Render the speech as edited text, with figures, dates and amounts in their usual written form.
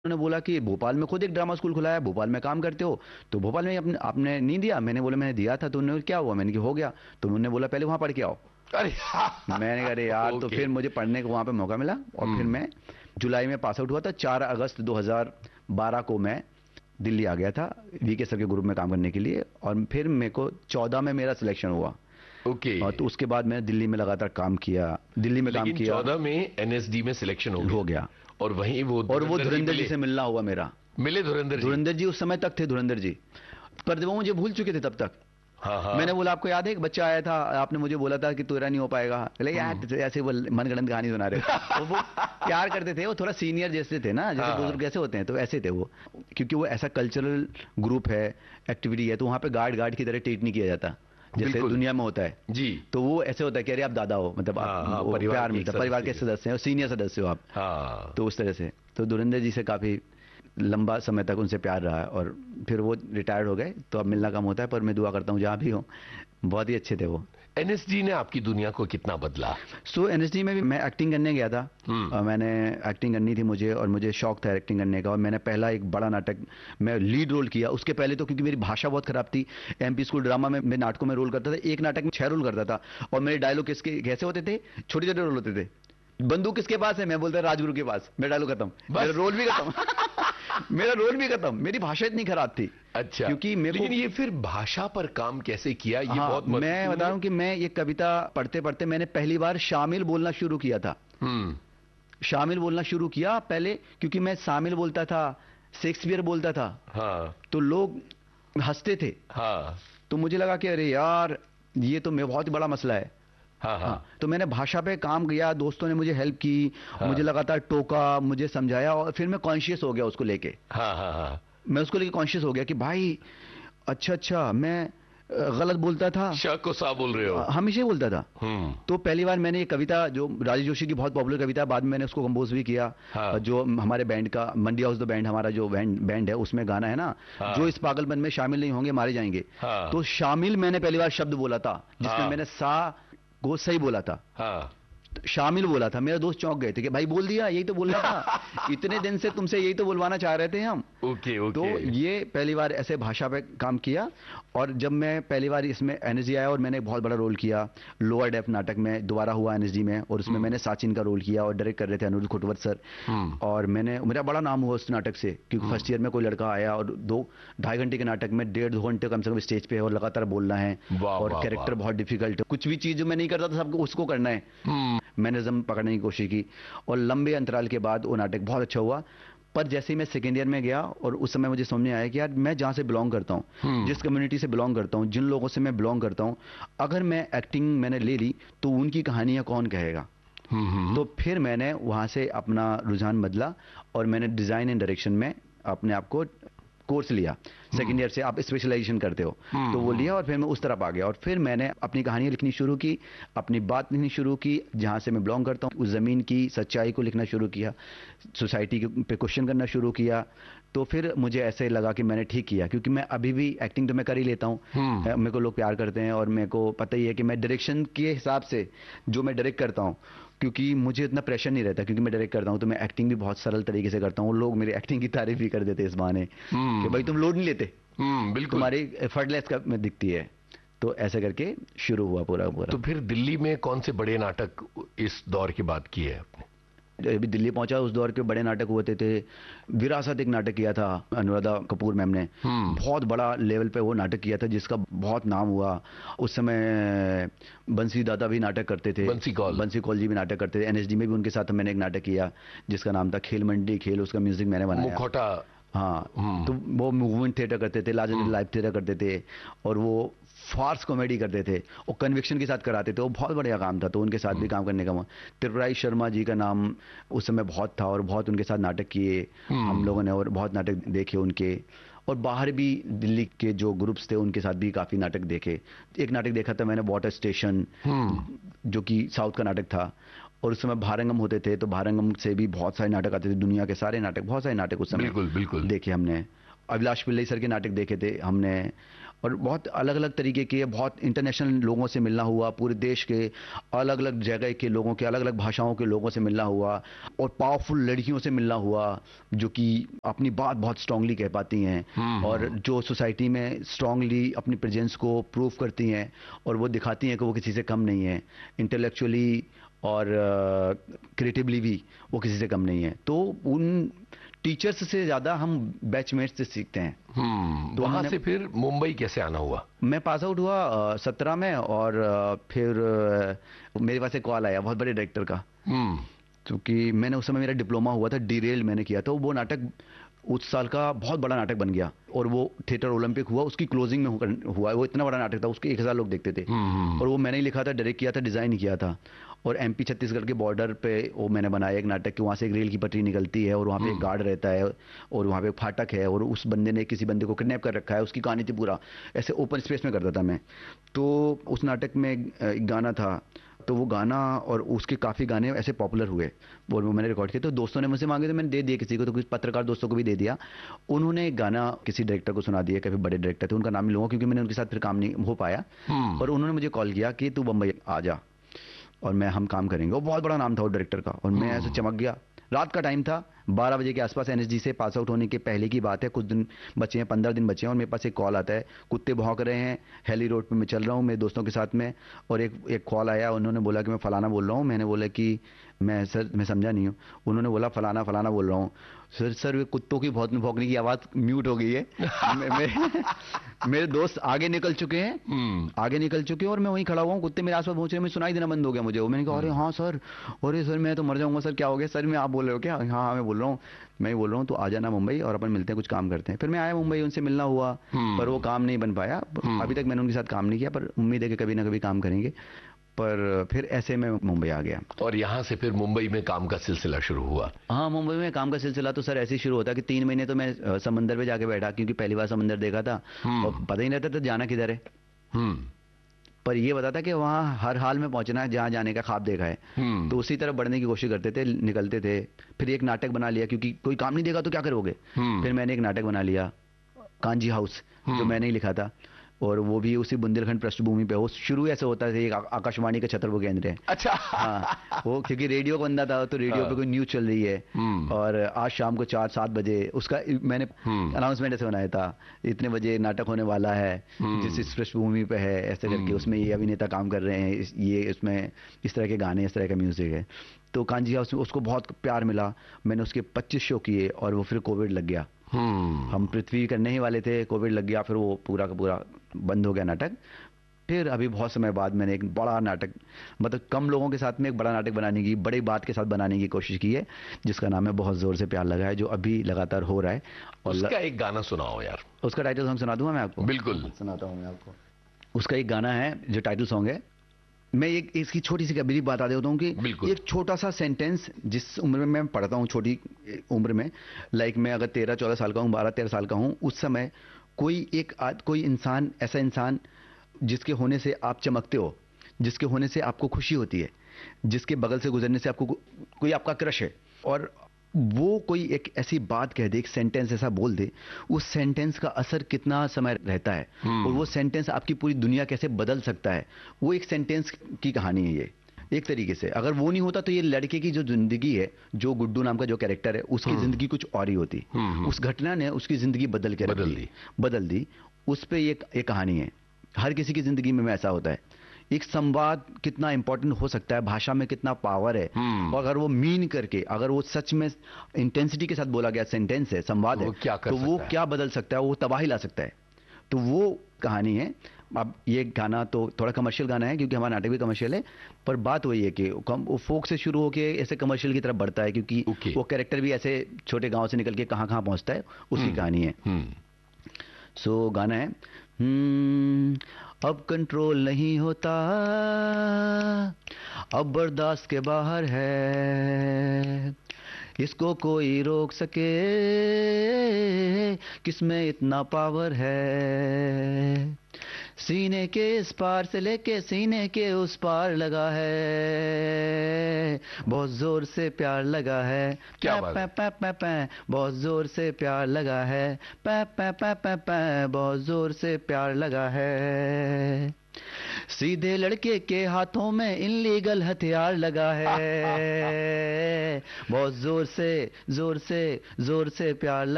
उन्होंने बोला कि भोपाल में खुद एक ड्रामा स्कूल खुला है, भोपाल में काम करते हो, तो भोपाल में आपने आपने नहीं दिया? मैंने बोला मैंने दिया था। तो उन्होंने क्या हुआ? मैंने कहा हो गया। तो उन्होंने बोला पहले वहां पढ़ के आओ। अरे मैंने कहा अरे यार। तो ओके। फिर मुझे पढ़ने को वहां पे मौका मिला और फिर हम्म। मैं जुलाई में पास आउट हुआ था। 4 अगस्त 2012 को मैं दिल्ली आ गया था वीके सर के ग्रुप में काम करने के लिए, और फिर मेरे को 14 में मेरा सिलेक्शन हुआ। ओके। और तो उसके बाद मैंने दिल्ली में लगातार काम किया, दिल्ली में काम लेकिन किया। 14 में एनएसडी में सिलेक्शन हो हो गया। गया। और वहीं वो और वो धुरंधर जी धुरंधर जी मिले। से मिलना हुआ मेरा। मिले धुरंधर जी। धुरंधर जी उस समय तक थे, धुरंधर जी, पर वो मुझे भूल चुके थे तब तक। हाँ हाँ। मैंने बोला आपको याद है एक बच्चा आया था, आपने मुझे बोला था कि तेरा नहीं हो पाएगा। बोले यार तो ऐसे वो मनगढ़ंत कहानी सुना रहे हो। और वो प्यार करते थे, वो थोड़ा सीनियर जैसे थे ना, जैसे हाँ हाँ। बुजुर्ग कैसे होते हैं, तो ऐसे थे वो। क्योंकि वो ऐसा कल्चरल ग्रुप है, एक्टिविटी है, तो वहां पे गार्ड गार्ड की तरह ट्रीट नहीं किया जाता जैसे बिल्कुल। दुनिया में होता है। जी। तो वो ऐसे होता है कि अरे आप दादा हो, मतलब हाँ आप हाँ, वो परिवार प्यार के एक मिलता है, परिवार के सदस्य। सदस्य हैं और सीनियर सदस्य हो आप। हाँ। तो उस तरह से तो धुरंधर जी से काफी लंबा समय तक उनसे प्यार रहा, और फिर वो रिटायर्ड हो गए तो अब मिलना कम होता है, पर मैं दुआ करता हूँ जहाँ भी हो। बहुत ही अच्छे थे वो। एनएसडी ने आपकी दुनिया को कितना बदला? सो एनएसडी में भी मैं एक्टिंग करने गया था। हम्म। मैंने एक्टिंग करनी थी मुझे, और मुझे शौक था एक्टिंग करने का, और मैंने पहला एक बड़ा नाटक मैं लीड रोल किया। उसके पहले तो क्योंकि मेरी भाषा बहुत खराब थी, एमपी स्कूल ड्रामा में मैं नाटकों में रोल करता था, एक नाटक में 6 रोल करता था, और मेरे डायलॉग किसके कैसे होते थे, छोटे छोटे रोल होते थे। बंदूक किसके पास है, मैं बोलता राजगुरु के पास, मेरा डायलॉग खत्म, मेरा रोल भी खत्म। मेरा रोल भी खत्म, मेरी भाषा इतनी खराब थी। अच्छा। क्योंकि मेरे को लेकिन ये फिर भाषा पर काम कैसे किया, ये हाँ, बहुत मैं महत्वपूर्ण बता रहा है। हूँ कि मैं ये कविता पढ़ते पढ़ते मैंने पहली बार शामिल बोलना शुरू किया था। हम्म। शामिल बोलना शुरू किया पहले, क्योंकि मैं शामिल बोलता था, शेक्सपियर बोलता था, हाँ तो लोग हंसते थे। हाँ तो मुझे लगा कि अरे यार ये तो मैं बहुत बड़ा मसला है। हाँ हाँ हाँ, तो मैंने भाषा पे काम किया, दोस्तों ने मुझे हेल्प की, हाँ मुझे लगातार टोका, मुझे समझाया, और फिर मैं कॉन्शियस हो गया उसको लेके। हाँ हाँ हाँ। मैं उसको लेके कॉन्शियस हो गया कि भाई अच्छा अच्छा मैं गलत बोलता था, श को सा बोल रहे हो। हमेशा ही बोलता था। हम्म। तो पहली बार मैंने ये कविता, जो राजेश जोशी की बहुत पॉपुलर कविता है, बाद में मैंने उसको कंपोज भी किया। हाँ। जो हमारे बैंड का मंडी हाउस द बैंड, हमारा जो बैंड है, उसमें गाना है ना, हाँ। जो इस पागलपन में शामिल नहीं होंगे मारे जाएंगे। हाँ। तो शामिल मैंने पहली बार शब्द बोला था, जिसमें हाँ। मैंने सा को सही बोला था, हाँ। तो शामिल बोला था। मेरे दोस्त चौंक गए थे कि भाई बोल दिया, यही तो बोलना था। इतने दिन से तुमसे यही तो बुलवाना चाह रहे थे हम। ओके तो ओके। ये पहली बार ऐसे भाषा पे काम किया। और जब मैं पहली बार इसमें एनएसडी आया, और मैंने एक बहुत बड़ा रोल किया लोअर डेफ नाटक में, दोबारा हुआ एनएसडी में, और उसमें मैंने साचिन का रोल किया, और डायरेक्ट कर रहे थे अनुरुद्ध खुटवत सर। और मेरा बड़ा नाम हुआ उस नाटक से, क्योंकि फर्स्ट ईयर में कोई लड़का आया और 2-2.5 घंटे के नाटक में 1.5-2 घंटे कम से कम स्टेज पे है, और लगातार बोलना है, वाह, और वाह, कैरेक्टर वाह। बहुत डिफिकल्ट है, कुछ भी चीज जो मैं नहीं करता था सबको उसको करना है। मैनरिज्म पकड़ने की कोशिश की, और लंबे अंतराल के बाद वो नाटक बहुत अच्छा हुआ। पर जैसे ही मैं सेकेंड ईयर में गया, और उस समय मुझे समझ में आया कि यार मैं जहां से बिलोंग करता हूं, जिस कम्युनिटी से बिलोंग करता हूं, जिन लोगों से मैं बिलोंग करता हूं, अगर मैं एक्टिंग मैंने ले ली तो उनकी कहानियां कौन कहेगा। तो फिर मैंने वहां से अपना रुझान बदला, और मैंने डिजाइन एंड डायरेक्शन में अपने आप को कोर्स लिया। सेकेंड ईयर से आप स्पेशलाइजेशन करते हो, तो वो लिया, और फिर मैं उस तरफ आ गया, और फिर मैंने अपनी कहानियां लिखनी शुरू की, अपनी बात लिखनी शुरू की, जहां से मैं बिलोंग करता हूं उस जमीन की सच्चाई को लिखना शुरू किया, सोसाइटी पे क्वेश्चन करना शुरू किया। तो फिर मुझे ऐसे लगा कि मैंने ठीक किया, क्योंकि मैं अभी भी एक्टिंग तो मैं कर ही लेता हूँ, मेरे को लोग प्यार करते हैं, और मेरे को पता ही है कि मैं डायरेक्शन के हिसाब से जो मैं डायरेक्ट करता हूँ, क्योंकि मुझे इतना प्रेशर नहीं रहता, क्योंकि मैं डायरेक्ट करता हूँ, तो मैं एक्टिंग भी बहुत सरल तरीके से करता हूँ। लोग मेरी एक्टिंग की तारीफ भी कर देते इस बहाने कि भाई तुम लोड नहीं लेते, बिल्कुल। तुम्हारी एफर्टलेस का में दिखती है। तो ऐसे करके शुरू हुआ पूरा पूरा। तो फिर दिल्ली में कौन से बड़े नाटक इस दौर के बाद किए आपने? अभी दिल्ली पहुंचा, उस दौर के बड़े नाटक हुए थे। विरासत एक नाटक किया था अनुराधा कपूर मैम ने, बहुत बड़ा लेवल पे वो नाटक किया था, जिसका बहुत नाम हुआ। उस समय बंसी दादा भी नाटक करते थे, बंसी कौल जी भी नाटक करते थे। एनएसडी में भी उनके साथ मैंने एक नाटक किया जिसका नाम था खेल मंडी खेल, उसका म्यूजिक मैंने बनाया। मुखौटा। हाँ, तो वो मूवमेंट थिएटर करते थे, लार्जर लाइव थिएटर करते थे, और वो फार्स कॉमेडी करते थे, और कन्विक्शन के साथ कराते थे। वो बहुत बढ़िया काम था, तो उनके साथ भी काम करने का त्रिपुरारी शर्मा जी का नाम उस समय बहुत था, और बहुत उनके साथ नाटक किए हम लोगों ने, और बहुत नाटक देखे उनके। और बाहर भी दिल्ली के जो ग्रुप्स थे उनके साथ भी काफी नाटक देखे। एक नाटक देखा था मैंने, वाटर स्टेशन, जो कि साउथ का नाटक था, और उस समय भारंगम होते थे, तो भारंगम से भी बहुत सारे नाटक आते थे, दुनिया के सारे नाटक, बहुत सारे नाटक उस समय बिल्कुल बिल्कुल देखे हमने। अभिलाष पिल्लई सर के नाटक देखे थे हमने, और बहुत अलग अलग तरीके के, बहुत इंटरनेशनल लोगों से मिलना हुआ, पूरे देश के अलग अलग जगह के लोगों के, अलग अलग भाषाओं के लोगों से मिलना हुआ, और पावरफुल लड़कियों से मिलना हुआ जो कि अपनी बात बहुत स्ट्रांगली कह पाती हैं, और जो सोसाइटी में स्ट्रांगली अपनी प्रेजेंस को प्रूव करती हैं, और वो दिखाती हैं कि वो किसी से कम नहीं है, इंटेलेक्चुअली और क्रिएटिवली भी वो किसी से कम नहीं है। तो उन टीचर्स से ज्यादा हम बैचमेट्स से सीखते हैं। तो वहां से फिर मुंबई कैसे आना हुआ? मैं पास आउट हुआ 17 में, और फिर मेरे पास एक कॉल आया बहुत बड़े डायरेक्टर का, क्योंकि मैंने उस समय मेरा डिप्लोमा हुआ था, डीरेल मैंने किया था। वो नाटक उस साल का बहुत बड़ा नाटक बन गया, और वो थिएटर ओलंपिक हुआ, उसकी क्लोजिंग में हुआ। वो इतना बड़ा नाटक था, उसके 1000 लोग देखते थे, और वो मैंने ही लिखा था, डायरेक्ट किया था, डिजाइन किया था। और एमपी छत्तीसगढ़ के बॉर्डर पे वो मैंने बनाया एक नाटक कि वहाँ से एक रेल की पटरी निकलती है, और वहाँ पे एक गार्ड रहता है, और वहाँ पे एक फाटक है, और उस बंदे ने किसी बंदे को किडनैप कर रखा है, उसकी कहानी थी पूरा। ऐसे ओपन स्पेस में करता था मैं। तो उस नाटक में एक गाना था, तो वो गाना और उसके काफ़ी गाने ऐसे पॉपुलर हुए, और वो मैंने रिकॉर्ड किया। तो दोस्तों ने मुझसे मांगे तो मैंने दे दिया किसी को, तो कुछ पत्रकार दोस्तों को भी दे दिया। उन्होंने एक गाना किसी डायरेक्टर को सुना दिया, काफ़ी बड़े डायरेक्टर थे, उनका नाम नहीं लूंगा क्योंकि मैंने उनके साथ फिर काम नहीं हो पाया। और उन्होंने मुझे कॉल किया कि तू बम्बई आ जा और हम काम करेंगे। वो बहुत बड़ा नाम था वो डायरेक्टर का, और मैं ऐसे चमक गया। रात का टाइम था, 12 बजे के आसपास, एनएसजी से पास आउट होने के पहले की बात है, कुछ दिन बचे हैं, 15 दिन बचे हैं, और मेरे पास एक कॉल आता है, कुत्ते भौंक रहे हैं, हेली रोड पे मैं चल रहा हूँ मेरे दोस्तों के साथ में, और एक कॉल आया, उन्होंने बोला कि मैं फलाना बोल रहा हूँ। मैंने बोला कि मैं समझा नहीं हूँ। उन्होंने बोला फलाना फलाना बोल रहा हूँ। सर वे कुत्तों की बहुत भौंकने की आवाज़ म्यूट हो गई है। मेरे दोस्त आगे निकल चुके हैं, आगे निकल चुके हैं, और मैं वहीं खड़ा हुआ हूँ, कुत्ते मेरे आसपास पहुंच रहे हैं, मुझे सुनाई देना बंद हो गया मुझे। मैंने कहा अरे हाँ सर, अरे सर मैं तो मर जाऊंगा सर, क्या हो गया सर? मैं आप बोल रहे हो क्या? हाँ हाँ मैं बोल रहा हूँ, मैं बोल रहा हूँ, तो आ जाना मुंबई और अपन मिलते हैं, कुछ काम करते हैं। फिर मैं आया मुंबई, उनसे मिलना हुआ, पर वो काम नहीं बन पाया। अभी तक मैंने उनके साथ काम नहीं किया, पर उम्मीद है कि कभी ना कभी काम करेंगे। पर फिर ऐसे में मुंबई आ गया, और यहाँ से फिर मुंबई में काम का सिलसिला शुरू हुआ। हाँ मुंबई में काम का सिलसिला तो सर ऐसे ही शुरू होता है कि 3 महीने तो मैं समंदर पे जाके बैठा, क्योंकि पहली बार समंदर देखा था, और पता ही नहीं रहता था जाना किधर है। पर ये बता था कि वहाँ हर हाल में पहुंचना है, जहाँ जाने का ख्वाब देखा है। तो उसी तरफ बढ़ने की कोशिश करते थे, निकलते थे। फिर एक नाटक बना लिया, क्योंकि कोई काम नहीं देगा तो क्या करोगे। फिर मैंने एक नाटक बना लिया, कांजी हाउस, जो मैंने ही लिखा था, और वो भी उसी बुंदेलखंड पृष्ठभूमि पे। वो शुरू ऐसे होता था, एक आकाशवाणी का छतरपुर केंद्र है। अच्छा। हाँ, वो क्योंकि रेडियो का बंदा था, तो रेडियो पे कोई न्यूज चल रही है, और आज शाम को 4-7 बजे उसका मैंने अनाउंसमेंट ऐसे बनाया था, इतने बजे नाटक होने वाला है, जिस इस पृष्ठभूमि पे है, ऐसे करके उसमें ये अभिनेता काम कर रहे हैं, ये इसमें इस तरह के गाने, इस तरह का म्यूजिक है। तो कांजी हाउस उसको बहुत प्यार मिला। मैंने उसके 25 शो किए, और वो फिर कोविड लग गया। हम पृथ्वी करने ही वाले थे, कोविड लग गया, फिर वो पूरा का पूरा बंद हो गया नाटक। फिर अभी बहुत समय बाद मैंने एक बड़ा नाटक, मतलब कम लोगों के साथ में एक बड़ा नाटक बनाने की, बड़ी बात के साथ बनाने की कोशिश की है, जिसका नाम है बहुत जोर से प्यार लगा है, जो अभी लगातार हो रहा है। और उसका एक गाना सुनाओ यार। उसका टाइटल सॉन्ग सुना दूंगा मैं आपको? बिल्कुल सुनाता हूँ मैं आपको। उसका एक गाना है जो टाइटल सॉन्ग है। मैं एक इसकी छोटी सी कबीरी बता देता हूँ कि एक छोटा सा सेंटेंस, जिस उम्र में मैं पढ़ता हूँ, छोटी उम्र में, लाइक मैं अगर 13-14 साल का हूँ, 12-13 साल का हूँ, उस समय कोई इंसान, ऐसा इंसान जिसके होने से आप चमकते हो, जिसके होने से आपको खुशी होती है, जिसके बगल से गुजरने से आपको कोई आपका क्रश है, और वो कोई एक ऐसी बात कह दे, एक सेंटेंस ऐसा बोल दे, उस सेंटेंस का असर कितना समय रहता है, और वो सेंटेंस आपकी पूरी दुनिया कैसे बदल सकता है, वो एक सेंटेंस की कहानी है ये। एक तरीके से अगर वो नहीं होता तो ये लड़के की जो जिंदगी है, जो गुड्डू नाम का जो कैरेक्टर है, उसकी जिंदगी कुछ और ही होती। उस घटना ने उसकी जिंदगी बदल दी। उस पे ये कहानी है। हर किसी की जिंदगी में ऐसा होता है। एक संवाद कितना इंपॉर्टेंट हो सकता है, भाषा में कितना पावर है, और अगर वो मीन करके, अगर वो सच में इंटेंसिटी के साथ बोला गया सेंटेंस है, संवाद है, तो वो क्या बदल सकता है, वो तबाही ला सकता है। तो वो कहानी है। अब ये गाना तो थोड़ा कमर्शियल गाना है, क्योंकि हमारा नाटक भी कमर्शियल है, पर बात वही है कि वो फोक से शुरू होके ऐसे कमर्शियल की तरफ बढ़ता है, क्योंकि वो कैरेक्टर भी ऐसे छोटे गांव से निकल के कहां कहां पहुंचता है, उसकी कहानी है। सो गाना है, अब कंट्रोल नहीं होता, अब बर्दाश्त के बाहर है, इसको कोई रोक सके, किसमें इतना पावर है, सीने के इस पार से लेके सीने के उस पार लगा है, बहुत जोर से प्यार लगा है। क्या बात है? पै पै पै, बहुत जोर से प्यार लगा है। पै पै पै पै पै, बहुत जोर से प्यार लगा है। सीधे लड़के के हाथों में इनलीगल हथियार लगा है, बहुत जोर से जोर से जोर से प्यार